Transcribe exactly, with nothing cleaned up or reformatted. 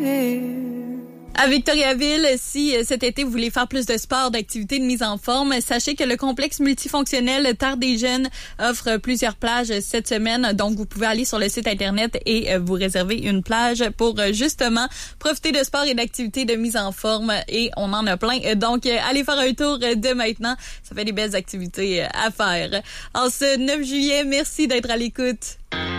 À Victoriaville, si cet été vous voulez faire plus de sport, d'activités de mise en forme, sachez que le complexe multifonctionnel Terre des Jeunes offre plusieurs plages cette semaine. Donc, vous pouvez aller sur le site Internet et vous réserver une plage pour justement profiter de sport et d'activités de mise en forme. Et on en a plein. Donc, allez faire un tour dès maintenant. Ça fait des belles activités à faire. En ce neuf juillet, merci d'être à l'écoute.